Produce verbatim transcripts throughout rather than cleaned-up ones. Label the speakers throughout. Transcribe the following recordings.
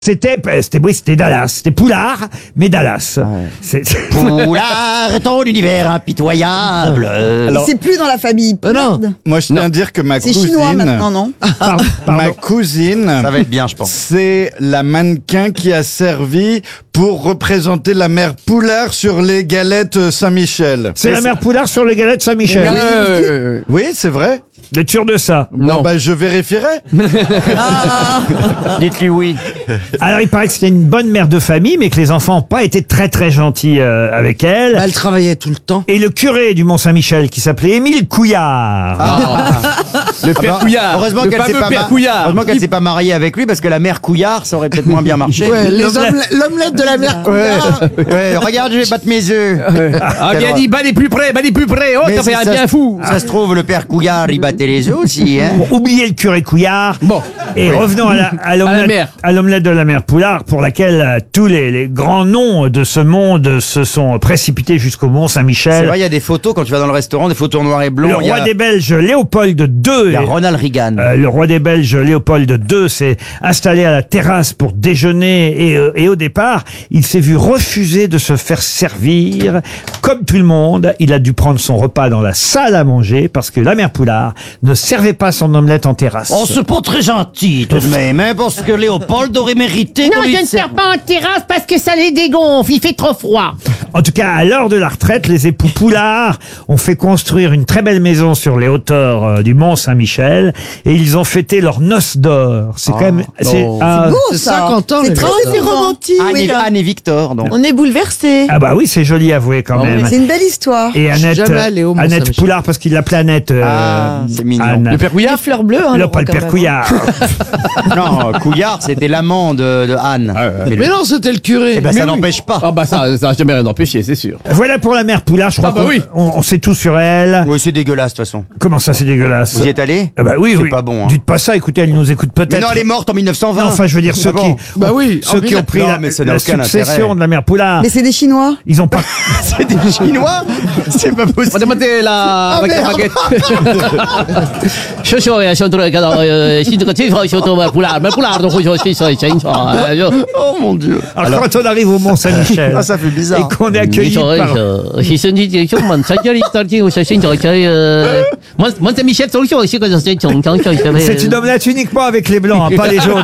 Speaker 1: C'était, c'était, oui, c'était Dallas. C'était Poulard, mais Dallas. Ouais. C'est, c'est...
Speaker 2: Poulard, ton univers impitoyable.
Speaker 3: Alors, c'est plus dans la famille.
Speaker 4: Euh, non.
Speaker 3: Moi, je tiens à dire que ma
Speaker 4: c'est
Speaker 3: cousine.
Speaker 4: C'est chinois maintenant, non
Speaker 3: Pardon, pardon. Ma cousine.
Speaker 2: Ça va être bien, je pense.
Speaker 3: C'est la mannequin qui a servi pour représenter la mère Poulard sur les galettes Saint-Michel.
Speaker 1: C'est, c'est la mère Poulard sur les galettes Saint-Michel.
Speaker 3: Euh, oui, c'est vrai.
Speaker 1: Vous êtes sûr de ça?
Speaker 3: Non. Bon, bah, je vérifierai.
Speaker 2: Ah. Dites-lui oui.
Speaker 1: Alors, il paraît que c'était une bonne mère de famille, mais que les enfants n'ont pas été très très gentils euh, avec elle.
Speaker 4: Bah, elle travaillait tout le temps.
Speaker 1: Et le curé du Mont-Saint-Michel, qui s'appelait Émile Couillard.
Speaker 2: Ah.
Speaker 5: Le père Couillard.
Speaker 2: Heureusement qu'elle s'est pas, ma... Heureusement qu'elle s'est pas mariée avec lui, parce que la mère Couillard, ça aurait peut-être moins bien marché.
Speaker 4: Ouais, les omelettes, l'omelette de la mère Couillard.
Speaker 2: Ouais. Ouais, regarde, je vais battre mes œufs.
Speaker 5: Ah, bien dit, bat les plus près, bat les plus près. Oh, t'as fait un bien fou.
Speaker 2: Ça se trouve, le père Couillard, il battait les œufs aussi. Hein.
Speaker 1: Bon, oubliez le curé Couillard.
Speaker 5: Bon.
Speaker 1: Et
Speaker 5: oui.
Speaker 1: revenons à, la, à, l'omelette, à l'omelette de la mère Poulard, pour laquelle euh, tous les, les grands noms de ce monde se sont précipités jusqu'au Mont-Saint-Michel.
Speaker 2: C'est vrai, il y a des photos quand tu vas dans le restaurant, des photos en noir et blanc.
Speaker 1: Le roi
Speaker 2: a...
Speaker 1: des Belges, Léopold deux.
Speaker 2: Il y a Ronald Reagan.
Speaker 1: Euh, le roi des Belges, Léopold deux, s'est installé à la terrasse pour déjeuner et, euh, et au départ, il s'est vu refuser de se faire servir. Comme tout le monde, il a dû prendre son repas dans la salle à manger parce que la mère Poulard ne servait pas son omelette en terrasse.
Speaker 2: Oh, c'est pas très gentil tout de même, hein, parce que Léopold aurait mérité...
Speaker 6: Non, je ne sers pas en terrasse parce que ça les dégonfle, il fait trop froid.
Speaker 1: En tout cas, à l'heure de la retraite, les époux Poulard ont fait construire une très belle maison sur les hauteurs euh, du Mont-Saint-Michel et ils ont fêté leur noces d'or. C'est oh, quand même... C'est,
Speaker 4: ah, c'est beau, ça.
Speaker 6: cinquante ans,
Speaker 4: c'est très c'est romantique.
Speaker 2: Anne,
Speaker 4: oui,
Speaker 2: Anne et Victor, donc.
Speaker 4: On est bouleversés.
Speaker 1: Ah bah oui, c'est joli avoué quand oh, même.
Speaker 4: C'est une belle histoire.
Speaker 1: Et Annette, euh, Annette Poulard, parce qu'il l'appelait Annette. Euh,
Speaker 2: ah, c'est mignon.
Speaker 1: Anne.
Speaker 5: Le père Couillard,
Speaker 4: fleur bleue. Hein,
Speaker 1: non, pas le père Couillard.
Speaker 2: Non, Couillard, c'était l'amant de, de Anne. Ah, ouais.
Speaker 4: Mais, mais non, c'était le curé.
Speaker 2: Eh ben, ça oui. n'empêche pas.
Speaker 5: Ah bah ça, ça n'a jamais rien empêché, c'est sûr.
Speaker 1: Voilà pour la mère Poulard, je crois ah bah qu'on oui. on, on sait tout sur elle.
Speaker 2: Oui, c'est dégueulasse de toute façon.
Speaker 1: Comment ça, c'est dégueulasse?
Speaker 2: Vous y êtes allé?
Speaker 1: Ah bah oui,
Speaker 2: c'est
Speaker 1: oui.
Speaker 2: pas bon. Hein.
Speaker 1: Dites pas ça, écoutez, elle nous écoute peut-être.
Speaker 2: Mais non, elle est morte en mille neuf cent vingt.
Speaker 1: Non, enfin, je veux dire, ceux
Speaker 2: bon.
Speaker 1: qui,
Speaker 4: bah oui,
Speaker 1: ceux qui ont pris non, la, la succession
Speaker 2: intérêt.
Speaker 1: de la mère Poulard.
Speaker 4: Mais c'est des Chinois.
Speaker 1: Ils ont pas.
Speaker 2: C'est des Chinois? C'est pas possible.
Speaker 5: On a monté la baguette.
Speaker 2: Oh mon Dieu.
Speaker 1: Alors, Alors quand on arrive au Mont-Saint-Michel.
Speaker 2: Ah, ça fait bizarre.
Speaker 1: Et qu'on est accueilli par. C'est une omelette uniquement avec les blancs, hein, pas les jaunes.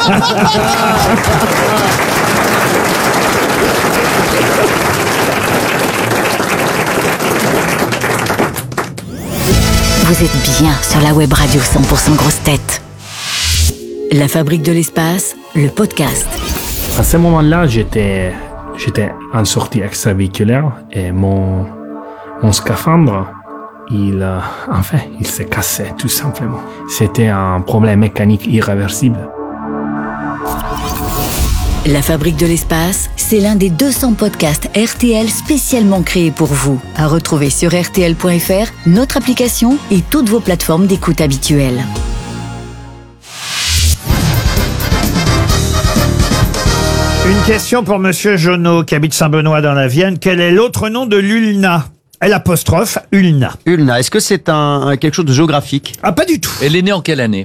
Speaker 7: Vous êtes bien sur la web radio cent pour cent grosse tête. La fabrique de l'espace, le podcast.
Speaker 8: À ce moment-là, j'étais, j'étais en sortie extravéhiculaire et mon, mon scaphandre, il, euh, enfin, il s'est cassé, tout simplement. C'était un problème mécanique irréversible.
Speaker 7: La fabrique de l'espace, c'est l'un des deux cents podcasts R T L spécialement créés pour vous. À retrouver sur R T L point F R, notre application et toutes vos plateformes d'écoute habituelles.
Speaker 1: Une question pour Monsieur Jonot, qui habite Saint-Benoît dans la Vienne. Quel est l'autre nom de l'ulna? L apostrophe ulna.
Speaker 2: Ulna, est-ce que c'est un, quelque chose de géographique?
Speaker 1: Ah, pas du tout.
Speaker 9: Elle est née en quelle année?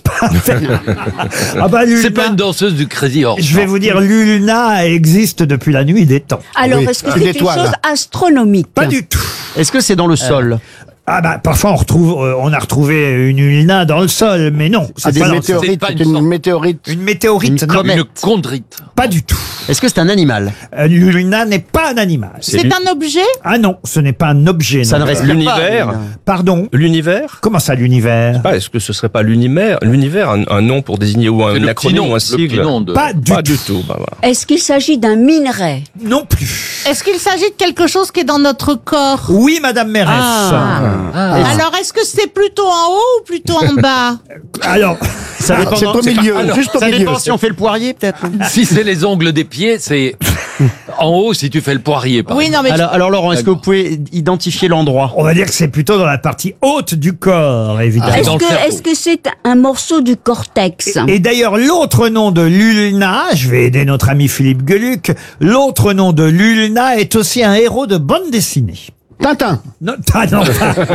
Speaker 1: Ah bah,
Speaker 9: c'est pas une danseuse du Crazy Horse.
Speaker 1: Je vais vous dire, l'ulna existe depuis la nuit des temps.
Speaker 6: Alors, oui. Est-ce que c'est une chose astronomique?
Speaker 1: Pas du tout.
Speaker 2: Est-ce que c'est dans le sol?
Speaker 1: euh. Ah bah parfois on retrouve, euh, on a retrouvé une ulna dans le sol, mais non.
Speaker 4: C'est ah, pas, météorite, c'est une, une météorite.
Speaker 1: Une météorite,
Speaker 9: une,
Speaker 1: non.
Speaker 9: Une chondrite.
Speaker 1: Pas du tout.
Speaker 2: Est-ce que c'est un animal?
Speaker 1: euh, L'ulna n'est pas un animal.
Speaker 6: C'est, c'est un objet?
Speaker 1: Ah non, ce n'est pas un objet.
Speaker 2: Ça
Speaker 1: non.
Speaker 2: ne reste
Speaker 10: l'univers.
Speaker 2: Pas,
Speaker 10: Pardon? L'univers?
Speaker 1: Comment ça, l'univers?
Speaker 10: Pas, est-ce que ce serait pas l'univers? L'univers, un, un nom pour désigner ou un acronyme ou un sigle?
Speaker 9: De...
Speaker 10: Pas
Speaker 1: Pas du
Speaker 10: pas
Speaker 1: tout.
Speaker 10: Du tout. Bah, voilà.
Speaker 6: Est-ce qu'il s'agit d'un minerai?
Speaker 1: Non plus.
Speaker 6: Est-ce qu'il s'agit de quelque chose qui est dans notre corps?
Speaker 1: Oui, Madame Mérès.
Speaker 6: Ah. Ah. Alors, est-ce que c'est plutôt en haut ou plutôt en bas?
Speaker 1: Alors,
Speaker 2: ça dépend.
Speaker 4: C'est au milieu.
Speaker 2: Alors,
Speaker 4: juste au
Speaker 2: ça
Speaker 4: milieu.
Speaker 2: dépend si on fait le poirier, peut-être.
Speaker 9: Si c'est les ongles des pieds, c'est en haut si tu fais le poirier. Par
Speaker 6: oui, non, mais
Speaker 2: alors, alors Laurent, est-ce que vous pouvez identifier l'endroit?
Speaker 1: On va dire que c'est plutôt dans la partie haute du corps, évidemment.
Speaker 6: Ah, est-ce, que, est-ce que c'est un morceau du cortex?
Speaker 1: Et, et d'ailleurs, l'autre nom de l'ulna, je vais aider notre ami Philippe Gueluc, l'autre nom de l'ulna est aussi un héros de bande dessinée.
Speaker 4: Tintin.
Speaker 1: Non, ta, non,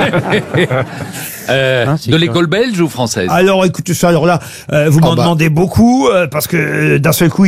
Speaker 9: euh, hein, de l'école belge ou française?
Speaker 1: Alors, écoutez ça, alors là, euh, vous
Speaker 4: oh
Speaker 1: m'en
Speaker 4: bah.
Speaker 1: demandez beaucoup, euh, parce que euh, d'un seul coup,